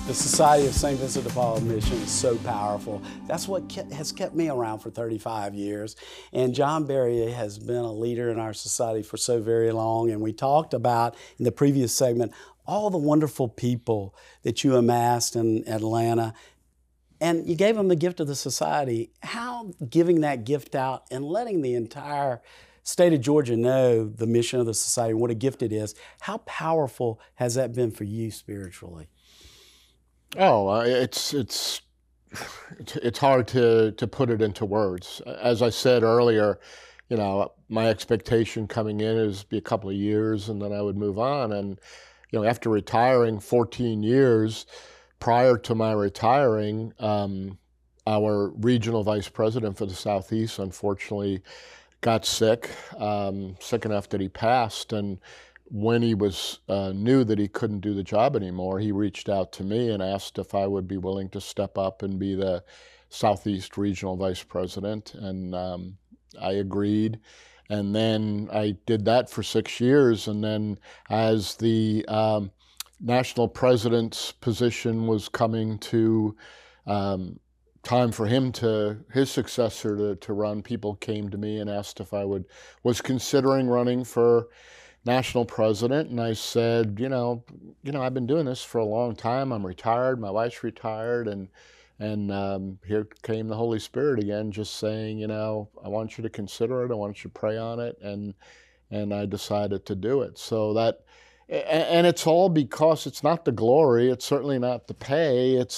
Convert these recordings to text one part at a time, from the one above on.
The Society of St. Vincent de Paul Mission is so powerful. That's what has kept me around for 35 years. And John Berry has been a leader in our society for so very long. And we talked about, in the previous segment, all the wonderful people that you amassed in Atlanta. And you gave them the gift of the society. How giving that gift out and letting the entire state of Georgia know the mission of the society and what a gift it is, how powerful has that been for you spiritually? Oh, it's hard to put it into words. As I said earlier, my expectation coming in is be a couple of years and then I would move on. And, after retiring 14 years, prior to my retiring, our regional vice president for the Southeast unfortunately got sick, sick enough that he passed. And when he knew that he couldn't do the job anymore, he reached out to me and asked if I would be willing to step up and be the Southeast Regional Vice President. And I agreed. And then I did that for 6 years. And then as the national president's position was coming to time for his successor to run, people came to me and asked if I was considering running for national president. And I said, I've been doing this for a long time. I'm retired. My wife's retired. And here came the Holy Spirit again, just saying, I want you to consider it. I want you to pray on it. And I decided to do it. So and it's all because it's not the glory. It's certainly not the pay. It's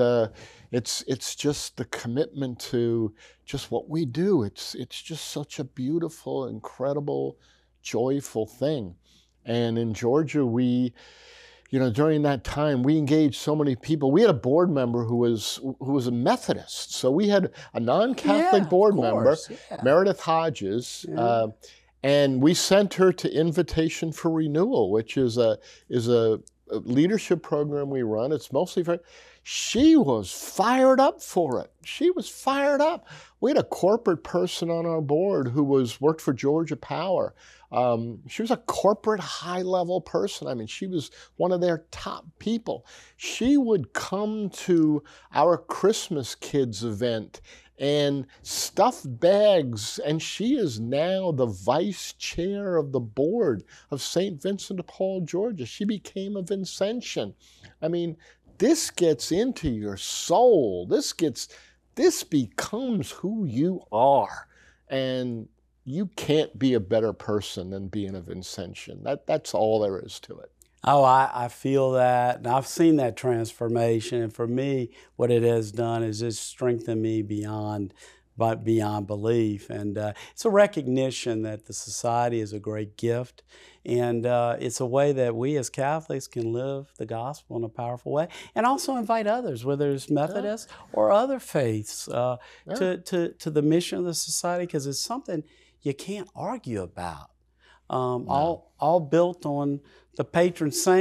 just the commitment to just what we do. It's just such a beautiful, incredible, joyful thing. And in Georgia, we, during that time, we engaged so many people. We had a board member who was a Methodist. So we had a non-Catholic board member, Meredith Hodges, and we sent her to Invitation for Renewal, which is a leadership program we run. It's mostly for. She was fired up for it. She was fired up. We had a corporate person on our board who worked for Georgia Power. She was a corporate high-level person. I mean, she was one of their top people. She would come to our Christmas Kids event and stuff bags, and she is now the vice chair of the board of St. Vincent de Paul, Georgia. She became a Vincentian. I mean, this gets into your soul. This becomes who you are. And you can't be a better person than being a Vincentian. That's all there is to it. Oh, I feel that, and I've seen that transformation. And for me, what it has done is just strengthened me beyond belief. And it's a recognition that the society is a great gift. And it's a way that we as Catholics can live the gospel in a powerful way and also invite others, whether it's Methodist or other faiths, to the mission of the society, because it's something you can't argue about. All built on the patron saint